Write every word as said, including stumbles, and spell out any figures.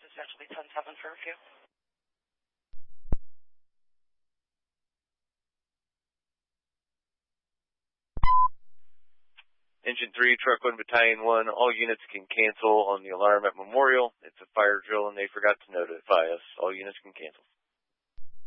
is actually ten seven for review. Engine three, Truck one, Battalion one, all units can cancel on the alarm at Memorial. It's a fire drill and they forgot to notify us. All units can cancel.